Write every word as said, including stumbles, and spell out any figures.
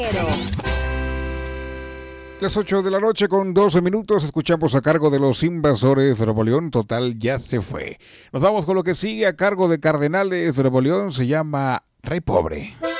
Las ocho de la noche con doce minutos, escuchamos a cargo de los Invasores de Nuevo León, Total ya se fue. Nos vamos con lo que sigue a cargo de Cardenales de Nuevo León, se llama Rey Pobre.